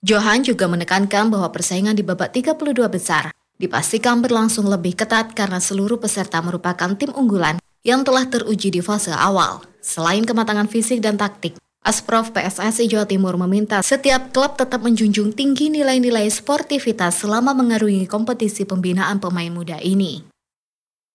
Johan juga menekankan bahwa persaingan di babak 32 besar dipastikan berlangsung lebih ketat karena seluruh peserta merupakan tim unggulan yang telah teruji di fase awal. Selain kematangan fisik dan taktik, Asprof PSSI Jawa Timur meminta setiap klub tetap menjunjung tinggi nilai-nilai sportivitas selama mengarungi kompetisi pembinaan pemain muda ini.